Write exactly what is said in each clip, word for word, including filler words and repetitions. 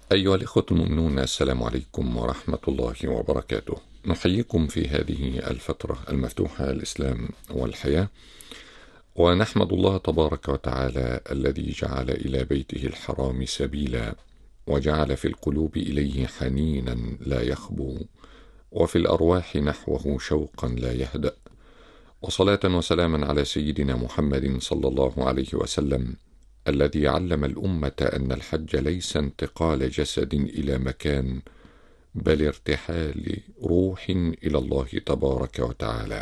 أيها الإخوة المؤمنون، السلام عليكم ورحمة الله وبركاته. نحييكم في هذه الفترة المفتوحة، الإسلام والحياة، ونحمد الله تبارك وتعالى الذي جعل إلى بيته الحرام سبيلا، وجعل في القلوب إليه حنينا لا يخبو، وفي الأرواح نحوه شوقا لا يهدأ. وصلاة وسلاما على سيدنا محمد صلى الله عليه وسلم، الذي علم الأمة أن الحج ليس انتقال جسد إلى مكان، بل ارتحال روح إلى الله تبارك وتعالى.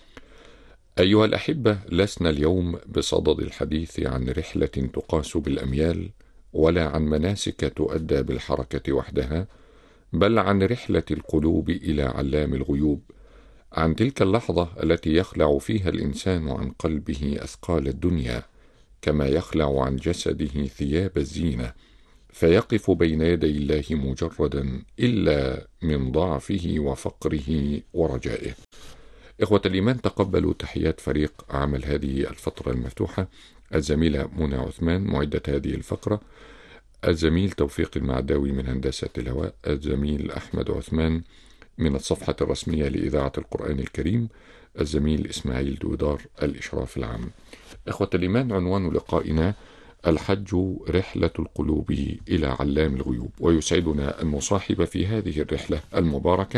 أيها الأحبة، لسنا اليوم بصدد الحديث عن رحلة تقاس بالأميال، ولا عن مناسك تؤدى بالحركة وحدها، بل عن رحلة القلوب إلى علام الغيوب، عن تلك اللحظة التي يخلع فيها الإنسان عن قلبه أثقال الدنيا، كما يخلع عن جسده ثياب الزينة، فيقف بين يدي الله مجردا إلا من ضعفه وفقره ورجائه. إخوة الإيمان، تقبلوا تحيات فريق عمل هذه الفترة المفتوحة: الزميلة منى عثمان معدة هذه الفقرة، الزميل توفيق المعداوي من هندسة الهواء، الزميل أحمد عثمان من الصفحة الرسمية لإذاعة القرآن الكريم، الزميل إسماعيل دودار الإشراف العام. إخوة الإيمان، عنوان لقائنا: الحج رحلة القلوب إلى علام الغيوب. ويسعدنا أن نصاحب في هذه الرحلة المباركة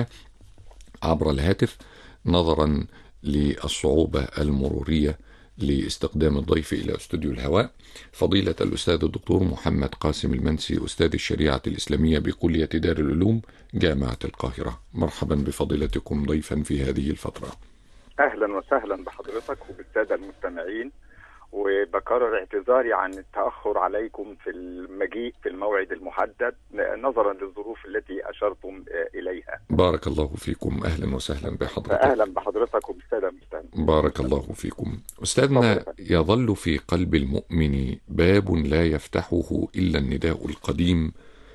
عبر الهاتف، نظرا للصعوبة المرورية لاستقدام الضيف إلى استوديو الهواء، فضيلة الأستاذ الدكتور محمد قاسم المنسي، أستاذ الشريعة الإسلامية بكلية دار العلوم جامعة القاهرة. مرحبا بفضيلتكم ضيفا في هذه الفترة. أهلا وسهلا بحضرتك وبالسادة المستمعين، وبكرر اعتذاري عن التأخر عليكم في المجيء في الموعد المحدد نظرا للظروف التي أشرتم إليها. بارك الله فيكم، أهلا وسهلا بحضرتك. أهلا بحضرتك وبالسادة المستمعين. بارك الله فيكم. أستاذنا، يظل في قلب المؤمن باب لا يفتحه إلا النداء القديم: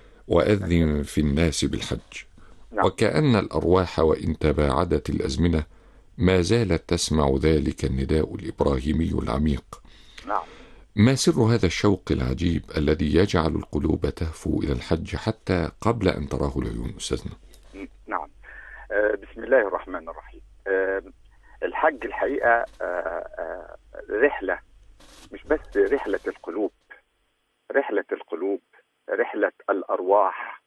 وأذن في الناس بالحج. نعم. وكأن الأرواح وإن تباعدت الأزمنة ما زالت تسمع ذلك النداء الإبراهيمي العميق. نعم. ما سر هذا الشوق العجيب الذي يجعل القلوب تهفو إلى الحج حتى قبل أن تراه العيون أستاذنا؟ نعم. آه بسم الله الرحمن الرحيم. آه الحج الحقيقة آه آه رحلة، مش بس رحلة القلوب، رحلة القلوب، رحلة الأرواح،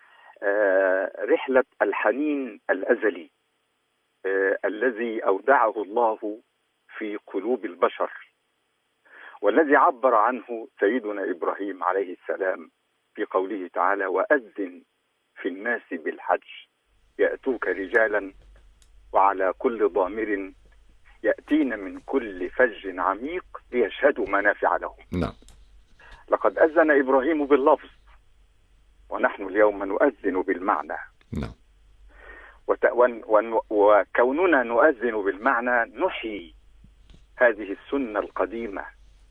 آه رحلة الحنين الأزلي آه الذي أودعه الله في قلوب البشر، والذي عبر عنه سيدنا إبراهيم عليه السلام في قوله تعالى: وأذن في الناس بالحج يأتوك رجالا وعلى كل ضامر يأتين من كل فج عميق ليشهدوا منافع لهم. نعم. لقد أذن إبراهيم باللفظ، ونحن اليوم نؤذن بالمعنى. نعم. وت... ون... ون... وكوننا نؤذن بالمعنى نحيي هذه السنة القديمة،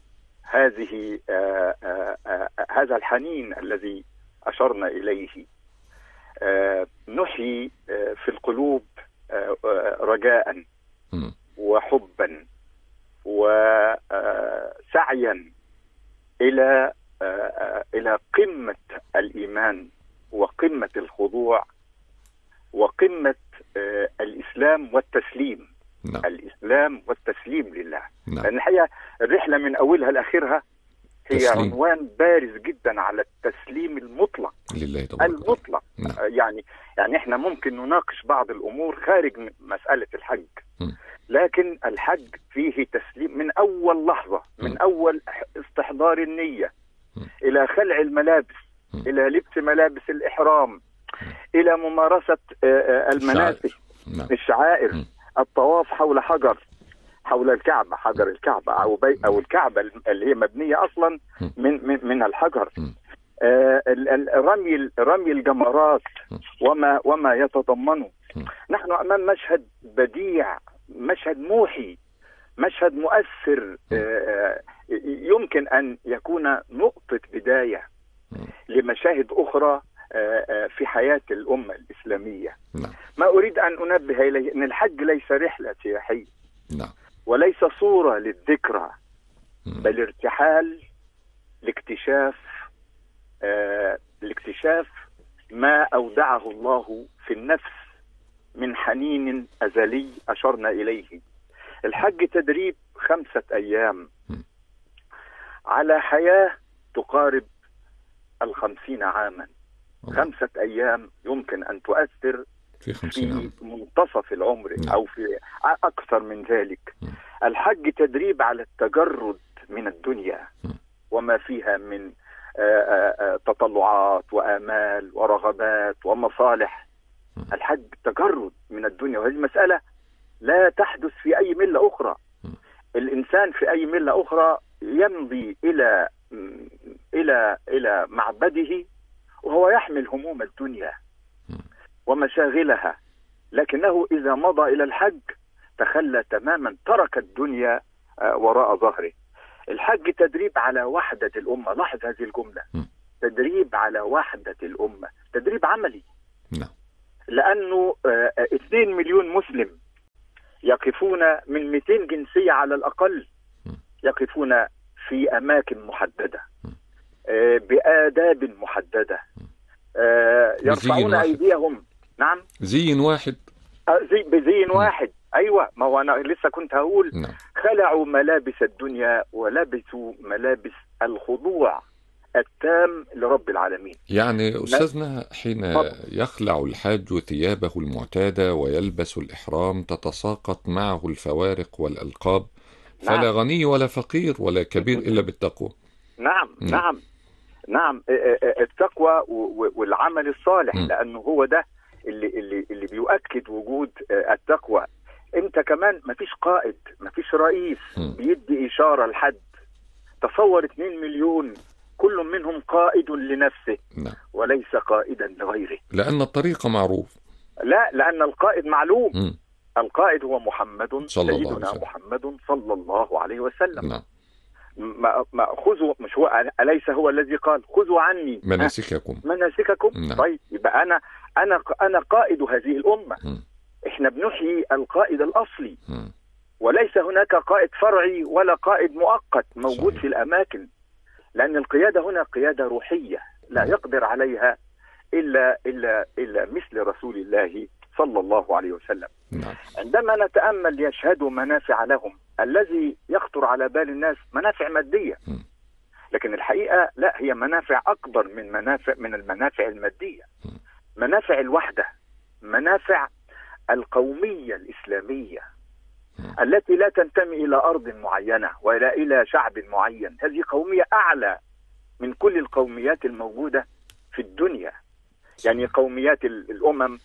هذه آآ آآ هذا الحنين الذي أشرنا إليه، نحيي في القلوب رجاء وحبا وسعيا إلى إلى قمة الإيمان وقمة الخضوع وقمة الإسلام والتسليم. نعم. الإسلام والتسليم لله. نعم. لأن الحقيقة الرحلة من أولها لآخرها هي تسليم. عنوان بارز جدا على التسليم المطلق لله تبارك المطلق. نعم. يعني يعني احنا ممكن نناقش بعض الأمور خارج مسألة الحج، م. لكن الحج فيه تسليم من أول لحظة، من م. أول استحضار النية م. إلى خلع الملابس م. إلى لبس ملابس الإحرام م. إلى ممارسة المناسك، نعم. الشعائر م. الطواف حول حجر، حول الكعبة، حجر الكعبة أو بي أو الكعبة اللي هي مبنية أصلا من من, من الحجر، آه رمي رمي الجمرات وما وما يتضمنه. نحن أمام مشهد بديع، مشهد موحي، مشهد مؤثر، آه يمكن أن يكون نقطة بداية لمشاهد أخرى في حياة الأمة الإسلامية. نعم. ما أريد أن أنبه إليه أن الحج ليس رحلة سياحية. نعم. وليس صورة للذكرى، بل ارتحال لاكتشاف لاكتشاف ما أودعه الله في النفس من حنين أزلي أشرنا إليه. الحج تدريب خمسة أيام على حياة تقارب الخمسين عاما. خمسة أيام يمكن أن تؤثر في, في منتصف العمر أو في أكثر من ذلك. الحج تدريب على التجرد من الدنيا وما فيها من تطلعات وآمال ورغبات ومصالح. الحج تجرد من الدنيا، وهذه مسألة لا تحدث في أي ملة أخرى. الإنسان في أي ملة أخرى يمضي إلى إلى إلى معبده وهو يحمل هموم الدنيا ومشاغلها، لكنه إذا مضى إلى الحج تخلى تماما، ترك الدنيا وراء ظهره. الحج تدريب على وحدة الأمة. لاحظ هذه الجملة، تدريب على وحدة الأمة، تدريب عملي. لأنه اثنين مليون مسلم يقفون من مئتين جنسية على الأقل، يقفون في أماكن محددة بآداب محددة، يرفعون أيديهم. نعم، زين واحد، زي بزين واحد. أيوة، ما هو أنا لسه كنت هقول نعم. خلعوا ملابس الدنيا ولبسوا ملابس الخضوع التام لرب العالمين. يعني أستاذنا حين يخلع الحاج ثيابه المعتادة ويلبس الإحرام تتساقط معه الفوارق والألقاب، فلا نعم. غني ولا فقير ولا كبير إلا بالتقوى. نعم م. نعم نعم التقوى والعمل الصالح، م. لأنه هو ده اللي اللي اللي بيؤكد وجود التقوى. انت كمان مفيش قائد، مفيش رئيس م. بيدي إشارة لحد. تصور اثنين مليون كل منهم قائد لنفسه لا. وليس قائدا لغيره، لأن الطريق معروف. لا، لأن القائد معلوم. م. القائد هو محمد سيدنا محمد صلى الله عليه وسلم. نعم. ما ما خذوا، مش هو أليس هو الذي قال خذوا عني مناسككم مناسككم؟ نعم. طيب، يبقى أنا أنا أنا قائد هذه الأمة. م. إحنا بنحيي القائد الأصلي، م. وليس هناك قائد فرعي ولا قائد مؤقت موجود صحيح. في الأماكن، لأن القيادة هنا قيادة روحية لا يقدر عليها إلا إلا إلا مثل رسول الله صلى الله عليه وسلم. نعم. عندما نتأمل يشهدوا منافع لهم، الذي يخطر على بال الناس منافع مادية، م. لكن الحقيقة لا، هي منافع أكبر من منافع من المنافع المادية. م. منافع الوحدة، منافع القومية الإسلامية م. التي لا تنتمي إلى أرض معينة ولا إلى شعب معين. هذه قومية أعلى من كل القوميات الموجودة في الدنيا، يعني قوميات الأمم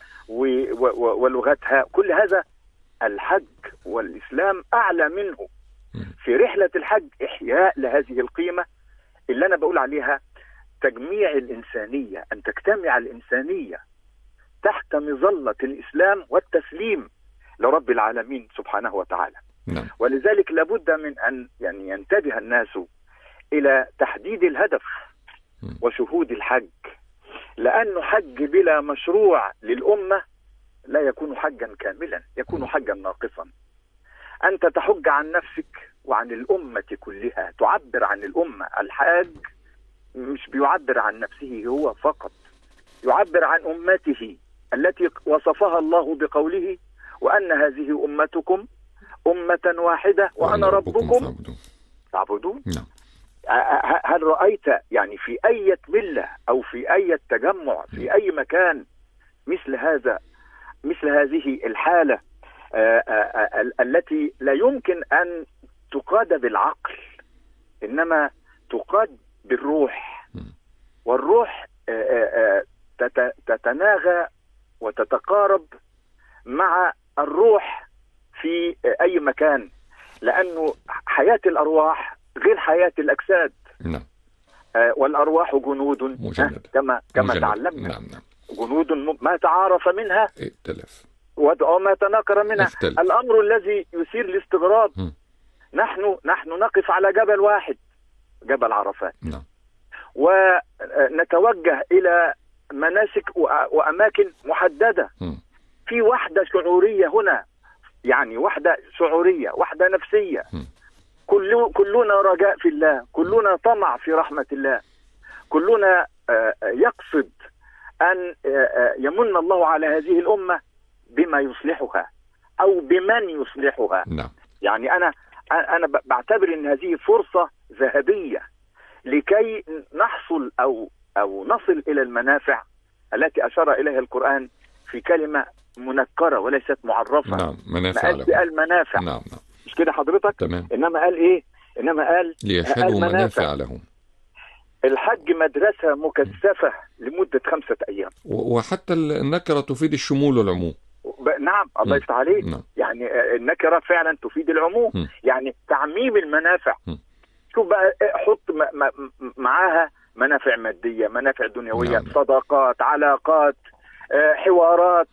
ولغتها، كل هذا الحج والإسلام أعلى منه. في رحلة الحج إحياء لهذه القيمة اللي أنا بقول عليها تجميع الإنسانية، أن تجتمع الإنسانية تحت مظلة الإسلام والتسليم لرب العالمين سبحانه وتعالى. نعم. ولذلك لابد من أن يعني ينتبه الناس إلى تحديد الهدف وشهود الحج، لأنه حج بلا مشروع للأمة لا يكون حجا كاملا، يكون حجا ناقصا. أنت تحج عن نفسك وعن الأمة كلها، تعبر عن الأمة. الحاج مش بيعبر عن نفسه هو فقط، يعبر عن أمته التي وصفها الله بقوله وأن هذه أمتكم أمة واحدة وأنا ربكم تعبدون. نعم. هل رأيت يعني في أي ملة أو في أي تجمع في أي مكان مثل هذا، مثل هذه الحالة التي لا يمكن أن تقاد بالعقل إنما تقاد بالروح، والروح تتناغى وتتقارب مع الروح في أي مكان، لأنه حياة الأرواح غير حياة الأجساد. نعم. والأرواح جنود مجندة. كما كما مجندة. تعلمنا. نعم نعم. جنود ما تعارف منها ائتلف وما تناكر منها. اختلف. الأمر الذي يثير الاستغراب، م. نحن نحن نقف على جبل واحد، جبل عرفات. نعم. ونتوجه إلى مناسك وأماكن محددة. م. في وحدة شعورية هنا، يعني وحدة شعورية، وحدة نفسية. م. كل كلنا رجاء في الله، كلنا طمع في رحمة الله، كلنا يقصد أن يمن الله على هذه الأمة بما يصلحها أو بمن يصلحها. نعم. يعني أنا أنا بعتبر أن هذه فرصة ذهبية لكي نحصل أو أو نصل إلى المنافع التي أشار إليها القرآن في كلمة منكرة وليست معرفة. نعم. منافع لهم. المنافع. نعم نعم. مش كده حضرتك؟ تمام. إنما قال إيه؟ إنما قال ليشهدوا منافع لهم. الحج مدرسة مكثفة لمدة خمسة أيام. وحتى النكرة تفيد الشمول والعموم. نعم الله يفتح عليك. نعم. يعني النكرة فعلا تفيد العموم. م. يعني تعميم المنافع. م. شوف بقى حط معاها منافع مادية، منافع دنيوية، نعم. صداقات، علاقات، حوارات،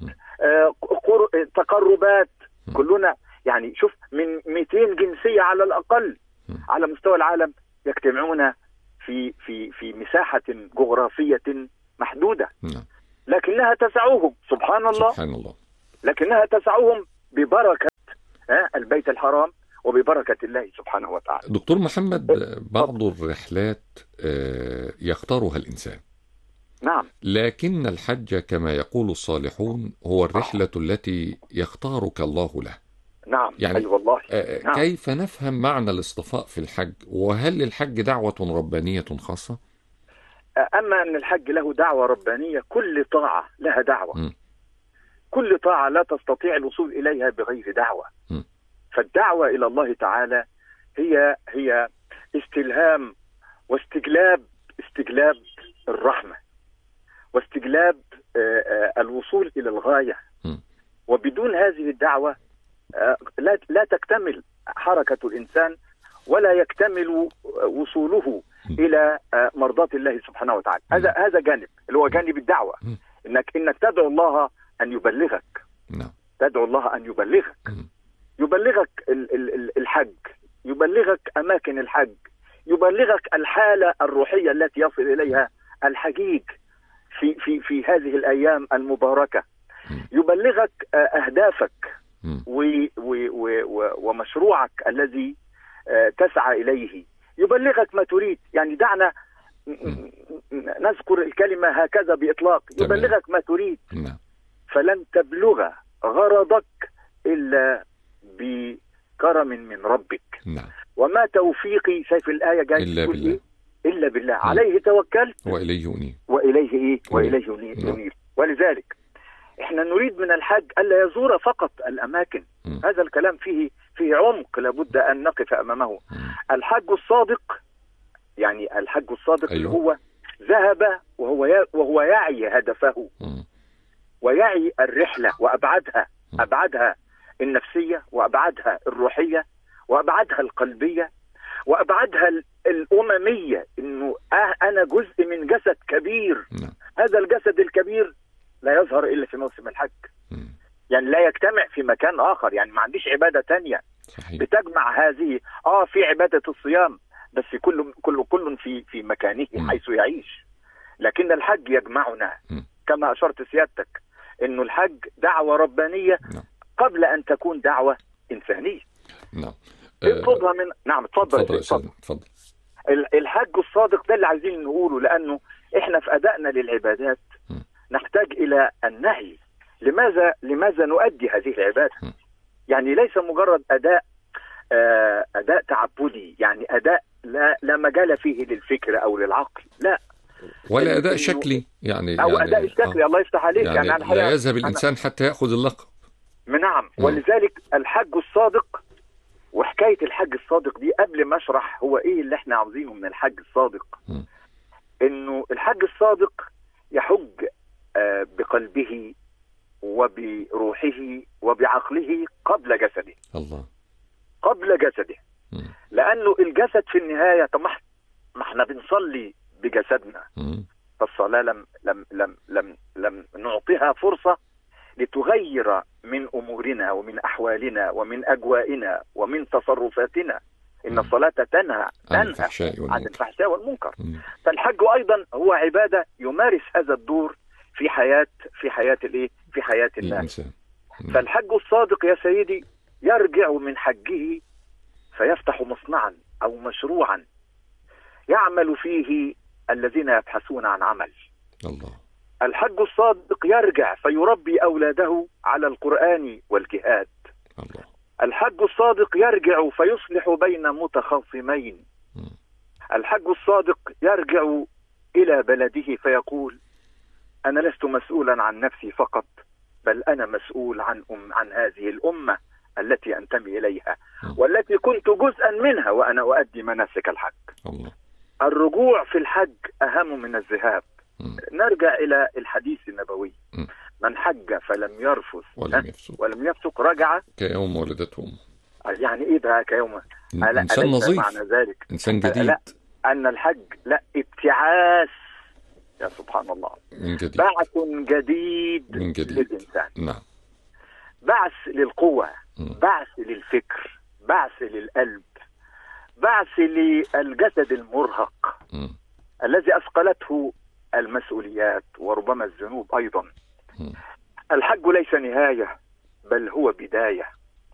تقربات. م. كلنا يعني شوف من مئتين جنسية على الأقل م. على مستوى العالم يجتمعون في في في مساحة جغرافية محدودة. نعم. لكنها تسعهم سبحان الله. سبحان الله. لكنها تسعهم ببركة البيت الحرام وببركة الله سبحانه وتعالى. دكتور محمد، بعض الرحلات يختارها الإنسان. نعم. لكن الحج كما يقول الصالحون هو الرحلة آه. التي يختارك الله له. نعم. يعني أي والله. آه نعم. كيف نفهم معنى الاصطفاء في الحج؟ وهل الحج دعوة ربانية خاصة؟ أما أن الحج له دعوة ربانية، كل طاعة لها دعوة. م. كل طاعة لا تستطيع الوصول إليها بغير دعوة. م. فالدعوة إلى الله تعالى هي هي استلهام واستجلاب استجلاب الرحمة واستجلاب الوصول إلى الغاية. م. وبدون هذه الدعوة لا لا تكتمل حركة الإنسان ولا يكتمل وصوله م. إلى مرضاة الله سبحانه وتعالى. م. هذا هذا جانب اللي هو جانب الدعوة. م. إنك إنك تدعو الله أن يبلغك. نعم. تدعو الله أن يبلغك. م. يبلغك الحج، يبلغك أماكن الحج، يبلغك الحالة الروحية التي يصل إليها الحجيج في في في هذه الأيام المباركة. يبلغك أهدافك ومشروعك الذي تسعى إليه، يبلغك ما تريد. يعني دعنا نذكر الكلمة هكذا بإطلاق، يبلغك ما تريد. فلن تبلغ غرضك إلا بكرم من ربك. نعم. وما توفيقي سيف الآية جاي إلا بالله. إيه؟ إلا بالله. نعم. عليه توكلت وإليه أنيب. وإليه إيه؟ وإليه أنيب. ولذلك إحنا نريد من الحج ألا يزور فقط الأماكن. م. هذا الكلام فيه فيه عمق لابد أن نقف أمامه. م. الحج الصادق، يعني الحج الصادق. أيوه. هو ذهب وهو وهو يعي هدفه. م. ويعي الرحلة وأبعادها، م. أبعادها النفسية وأبعادها الروحية وأبعادها القلبية وأبعادها الأممية. إنه أنا جزء من جسد كبير. نعم. هذا الجسد الكبير لا يظهر إلا في موسم الحج. م. يعني لا يجتمع في مكان آخر. يعني ما عنديش عبادة تانية صحيح. بتجمع هذه. آه في عبادة الصيام، بس كل كل كل في في مكانه م. حيث يعيش. لكن الحج يجمعنا. م. كما أشرت سيادتك إنه الحج دعوة ربانية. نعم. قبل أن تكون دعوة إنسانية. نعم. أه من نعم اتفضل اتفضل اتفضل. الحج الصادق ده اللي عايزين نقوله، لأنه إحنا في أدائنا للعبادات م. نحتاج إلى النهي. لماذا لماذا نؤدي هذه العبادة؟ م. يعني ليس مجرد أداء آه أداء تعبدي، يعني أداء لا لا مجال فيه للفكر أو للعقل، لا. ولا أداء شكلي يعني أو يعني أداء شكلي. آه. الله يفتح عليك. يعني, يعني لا يذهب الإنسان أنا... حتى يأخذ اللقب. نعم. م. ولذلك الحج الصادق، وحكاية الحج الصادق دي قبل ما أشرح هو إيه اللي إحنا عاوزينه من الحج الصادق. م. إنه الحج الصادق يحج آه بقلبه وبروحه وبعقله قبل جسده. الله. قبل جسده. م. لأنه الجسد في النهاية، طب ما احنا بنصلي بجسدنا. م. فالصلاة لم لم لم لم لم نعطيها فرصة لتغير من أمورنا ومن أحوالنا ومن أجوائنا ومن تصرفاتنا. إن الصلاة تنهى تنهى عن الفحشاء والمنكر. م. فالحج أيضا هو عبادة يمارس هذا الدور في حياة في حياة الإيه؟ في حياة الناس. فالحج الصادق يا سيدي يرجع من حجه فيفتح مصنعا أو مشروعا يعمل فيه الذين يبحثون عن عمل. الله. الحج الصادق يرجع فيربي أولاده على القرآن والجهاد. الله. الحج الصادق يرجع فيصلح بين متخاصمين. م. الحج الصادق يرجع إلى بلده فيقول أنا لست مسؤولا عن نفسي فقط، بل أنا مسؤول عن أم عن هذه الأمة التي أنتمي إليها والتي كنت جزءا منها وأنا أؤدي مناسك الحج. الله. الرجوع في الحج أهم من الذهاب. م. نرجع إلى الحديث النبوي: م. من حج فلم يرفث ولم يفسق ولم يفسق رجع كيوم ولدته أمه. يعني إيه ده كيوم؟ إنسان نظيف، معنى ذلك إنسان جديد. لا، أن الحج لا ابتعاث، يا سبحان الله، من جديد، بعث جديد من جديد للإنسان. نعم. بعث للقوة، م. بعث للفكر، بعث للقلب، بعث للجسد المرهق م. الذي أثقلته المسؤوليات وربما الذنوب أيضا. م. الحج ليس نهاية بل هو بداية.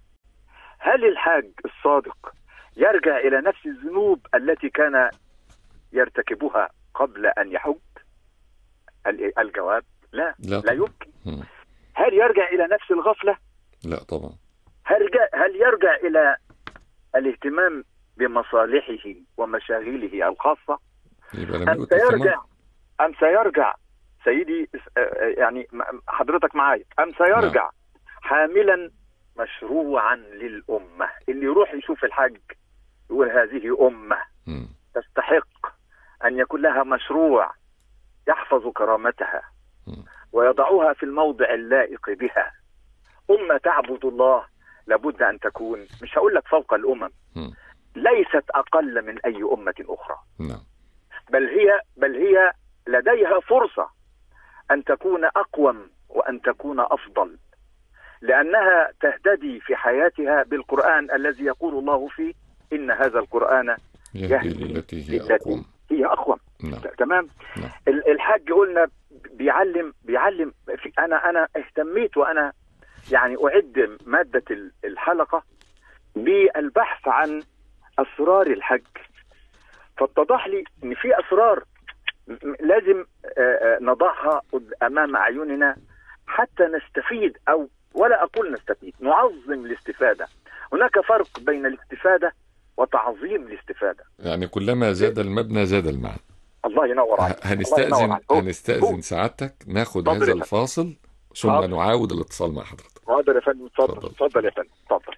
هل الحاج الصادق يرجع إلى نفس الذنوب التي كان يرتكبها قبل أن يحج؟ الجواب لا، لا, لا يمكن. م. هل يرجع إلى نفس الغفلة؟ لا طبعا. هل, هل يرجع إلى الاهتمام بمصالحه ومشاغله الخاصة؟ أم سيرجع أم سيرجع سيدي يعني حضرتك معايا أم سيرجع نعم. حاملا مشروعا للأمة، اللي يروح يشوف الحج يقول هذه أمة م. تستحق أن يكون لها مشروع يحفظ كرامتها م. ويضعها في الموضع اللائق بها. أمة تعبد الله لابد أن تكون، مش هقول لك فوق الأمم، م. ليست أقل من أي أمة أخرى، نعم. بل هي بل هي لديها فرصة أن تكون أقوم وأن تكون أفضل، لأنها تهتدي في حياتها بالقرآن الذي يقول الله فيه إن هذا القرآن يهدي للتي هي أقوم. هي أقوم. نعم. تمام. نعم. الحج قلنا بيعلم بيعلم في أنا أنا اهتميت وأنا يعني أعد مادة الحلقة بالبحث عن أسرار الحج، فاتضح لي إن في أسرار لازم نضعها أمام أعيننا حتى نستفيد، أو ولا أقول نستفيد، نعظم الاستفادة. هناك فرق بين الاستفادة وتعظيم الاستفادة. يعني كلما زاد المبنى زاد المعنى. الله ينور عليك. هنستأذن هنستأذن سعادتك ناخد هذا الفاصل ثم نعاود الاتصال مع حضرتك. حاضر يا فندم. اتفضل اتفضل يا فندم اتفضل.